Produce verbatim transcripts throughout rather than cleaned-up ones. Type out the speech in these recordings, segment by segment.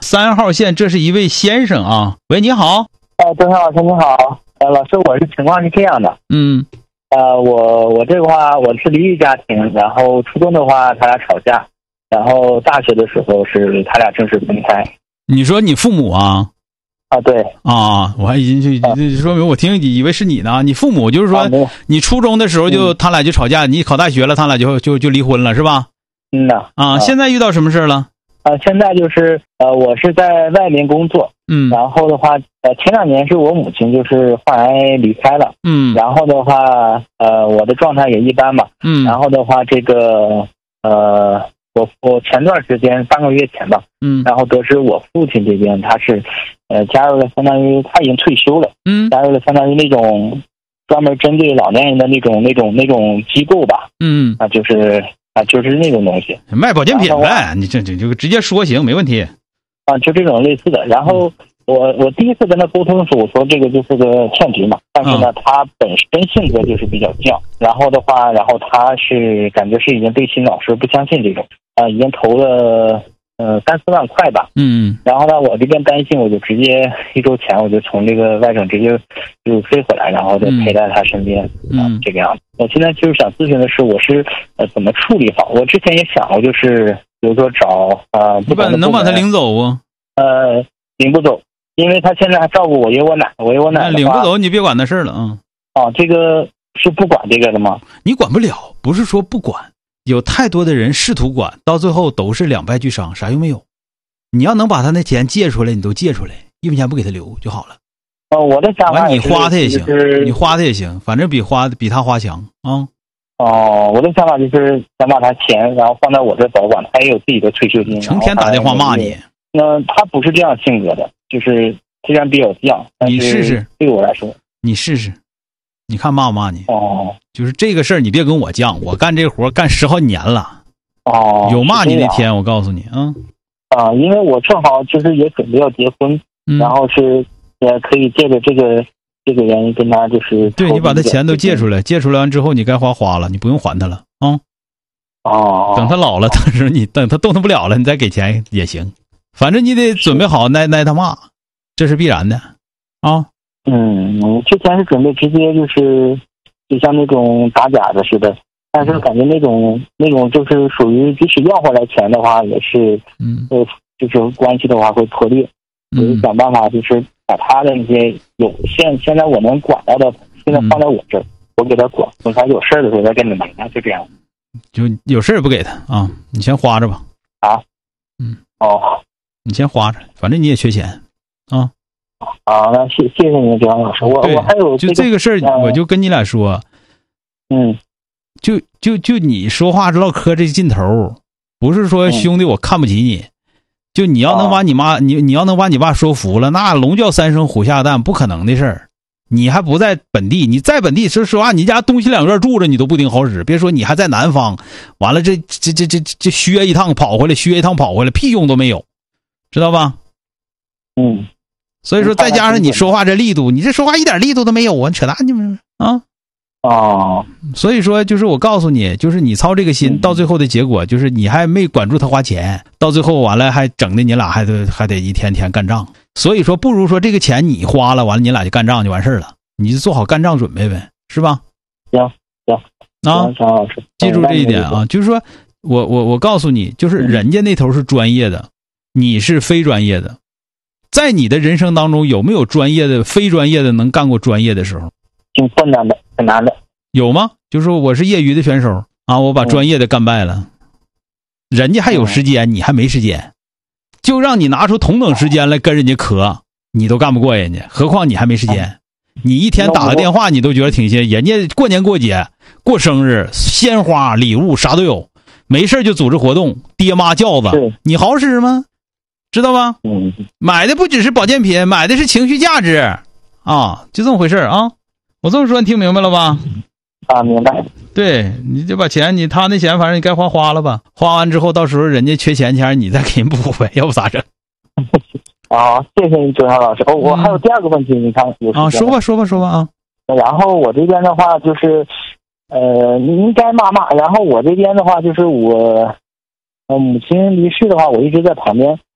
三号线，这是一位先生啊。喂，你好。 哎，周老师你好。呃，老师，我是情况是这样的。 嗯。 呃，我我这个话，我是离异家庭，然后初中的话他俩吵架，然后大学的时候是他俩正式分开。 你说你父母啊？ 啊，对。 啊，我还已经就、啊、说明我听以为是你呢。你父母就是说，啊、你初中的时候就、嗯、他俩就吵架，你考大学了，他俩就就就离婚了，是吧？ 嗯呐。 啊，现在遇到什么事了？ 呃，现在就是呃，我是在外面工作， 嗯， 然后的话，呃，前两年是我母亲就是患癌离开了， 嗯， 然后的话，呃，我的状态也一般嘛， 嗯， 然后的话，这个呃，我我前段时间半个月前吧， 嗯， 然后得知我父亲这边他是，呃，加入了相当于他已经退休了， 嗯， 加入了相当于那种专门针对老年人的那种那种那种机构吧， 嗯， 啊，就是。啊，就是那种东西， 卖保健品呗，你这这就直接说行，没问题。 啊，就这种类似的。然后我我第一次跟他沟通的时候，我说这个就是个骗局嘛。但是呢，他本身性格就是比较犟。然后的话，然后他是感觉是已经对新老师不相信这种，啊，已经投了呃三四万块吧。 嗯。 然后呢，我这边担心，我就直接一周前我就从这个外省直接就飞回来，然后再陪在他身边。 嗯。 啊，这个样子。我现在就是想咨询的是，我是呃怎么处理好？我之前也想过，就是比如说找呃， 你把能把他领走不？ 呃，领不走，因为他现在还照顾我爷我奶，我爷我奶领不走，你别管那事了啊。 哦，这个是不管这个的吗？ 你管不了，不是说不管，有太多的人试图管，到最后都是两败俱伤，啥用没有。你要能把他那钱借出来，你都借出来，一分钱不给他留就好了。 哦，我的想法你花他也行， 就是你花他也行，反正比花比他花强啊。 哦，我的想法就是想把他钱，然后放在我这保管，他也有自己的退休金。 成天打电话骂你。 那他不是这样性格的，就是虽然比较犟，但是你试试， 对我来说， 你试试，你看骂不骂你？ 哦， 就是这个事儿，你别跟我犟，我干这活干十好几年了。 哦， 有骂你那天，我告诉你啊。 啊，因为我正好就是也准备要结婚， 嗯、 然后是也可以借着这个这个原因跟他就是对你把他钱都借出来，借出来完之后你该花花了，你不用还他了啊。 哦， 等他老了，但是你等他动弹不了了，你再给钱也行，反正你得准备好挨挨他骂，这是必然的啊。 嗯，之前是准备直接就是就像那种打假的似的。但是感觉那种那种就是属于，即使要回来钱的话，也是， 嗯， 呃，就是关系的话会破裂。我就想办法，就是把他的那些有现现在我能管到的，现在放在我这儿，我给他管，等他有事儿的时候再跟你拿，就这样。 就有事儿也不给他啊，你先花着吧。 啊， 嗯， 哦， 你先花着，反正你也缺钱啊。 啊，那谢谢谢您，张老师。我我还有、这个、 就这个事儿、呃，我就跟你俩说， 嗯。 就就就你说话唠嗑这劲头，不是说兄弟我看不起你，嗯、就你要能把你妈、哦、你你要能把你爸说服了，那龙叫三声虎下蛋不可能的事儿。你还不在本地，你在本地说实话，你家东西两院住着你都不顶好使，别说你还在南方，完了这这这这这削一趟跑回来，削一趟跑回来，屁用都没有，知道吧？ 嗯， 所以说再加上你说话这力度，你这说话一点力度都没有啊，扯淡你们啊。 哦， 所以说就是我告诉你，就是你操这个心，到最后的结果就是你还没管住他花钱，到最后完了还整的你俩还得还得一天天干仗。所以说不如说这个钱你花了，完了你俩就干仗就完事了，你就做好干仗准备呗，是吧？ 行行啊， 张老师， 记住这一点啊，就是说我我我告诉你，就是人家那头是专业的，你是非专业的，在你的人生当中有没有专业的、非专业的能干过专业的时候？ 挺困难的，很难的。 有吗？就是说我是业余的选手啊，我把专业的干败了，嗯、人家还有时间，你还没时间，就让你拿出同等时间来跟人家磕，你都干不过人家，何况你还没时间。你一天打个电话，你都觉得挺新，人家过年过节、过生日，鲜花、礼物啥都有，没事就组织活动，爹妈轿子，你好使吗？知道吧？ 嗯， 买的不只是保健品，买的是情绪价值啊，就这么回事啊。我这么说你听明白了吧？ 啊，明白。 对，你就把钱，你他那钱反正你该花花了吧，花完之后到时候人家缺钱钱你再给人补呗，要不咋整？ 啊，谢谢你，周阳老师。哦，我还有第二个问题，你看有啊，说吧说吧说吧啊。 然后我这边的话就是，呃，你应该骂骂。然后我这边的话就是我，呃，母亲离世的话，我一直在旁边。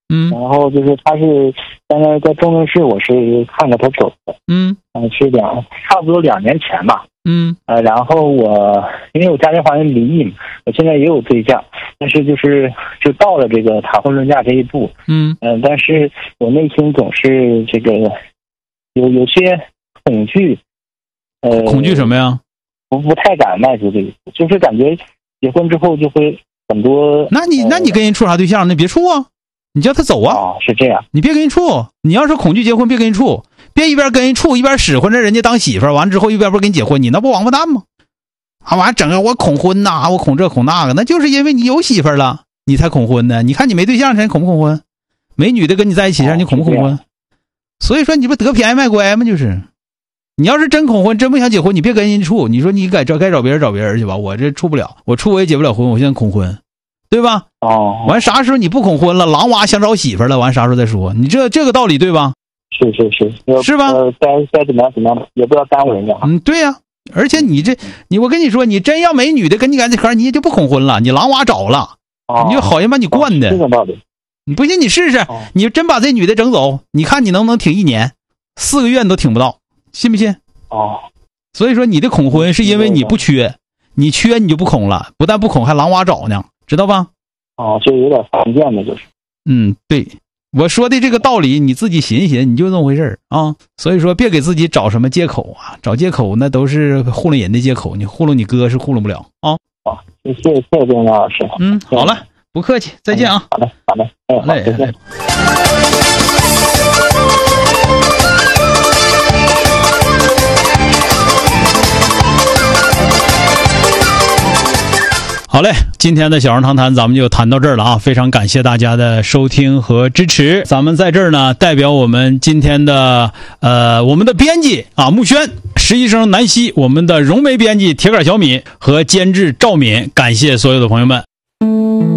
嗯， 然后就是他是在那在中正市，我是看着他走的， 嗯嗯，是两差不多两年前吧， 嗯呃，然后我因为我家庭环境离异嘛，我现在也有对象，但是就是就到了这个谈婚论嫁这一步， 嗯嗯、呃，但是我内心总是这个有有些恐惧，呃， 恐惧什么呀？ 不不太敢迈出这一步，就是感觉结婚之后就会很多。 那你、呃、那你跟人处啥对象？那别处啊，你叫他走啊。 哦，是这样。 你别跟人处，你要是恐惧结婚，别跟人处，别一边跟人处一边使唤着人家当媳妇儿，完之后一边不跟你结婚，你那不王八蛋吗？啊，完整个我恐婚呐、啊，我恐这恐那个，那就是因为你有媳妇儿了，你才恐婚呢。你看你没对象前恐不恐婚？没女的跟你在一起让你恐不恐婚？哦、所以说你不得便宜卖乖吗？就是。你要是真恐婚，真不想结婚，你别跟人处。你说你该找该找别人找别人去吧，我这处不了，我处我也结不了婚，我现在恐婚，对吧？ 哦， 完啥时候你不恐婚了，狼娃想找媳妇了，完啥时候再说，你这这个道理对吧？ 是是是， 是吧？ 呃，该该怎么样怎么样，也不要耽误人家。 嗯，对呀、啊。而且你这你我跟你说，你真要没女的跟你干这行，你也就不恐婚了，你狼娃找了， 哦、 你就好人把你惯的。 这个道理。 你不信你试试， 哦、 你真把这女的整走，你看你能不能挺一年，四个月你都挺不到，信不信？ 哦， 所以说你的恐婚是因为你不缺，你缺你就不恐了，不但不恐还狼娃找呢，知道吧？ 哦，就有点封建的，就是。 嗯，对，我说的这个道理你自己寻寻，你就这么回事啊。所以说别给自己找什么借口啊，找借口那都是糊弄人的借口，你糊弄你哥是糊弄不了啊。 好，谢谢谢谢郑老师。 嗯，好了，不客气，再见啊。 好的，好的，哎，好，再见。 好嘞，今天的小人谈谈咱们就谈到这儿了啊！非常感谢大家的收听和支持。咱们在这儿呢，代表我们今天的呃我们的编辑啊木轩、实习生南希、我们的融媒编辑铁杆小米和监制赵敏，感谢所有的朋友们。